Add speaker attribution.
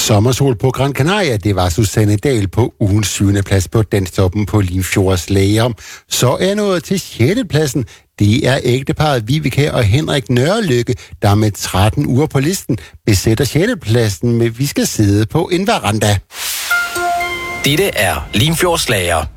Speaker 1: Sommersol på Gran Canaria, det var Susanne Dahl på ugens 7. plads på Danstoppen på Limfjords Lager. Så er nået til 6. pladsen. Det er ægteparret Vibeke og Henrik Nørrelykke, der med 13 uger på listen besætter 6. pladsen med Vi skal sidde på en veranda.
Speaker 2: Dette er Limfjords Lager.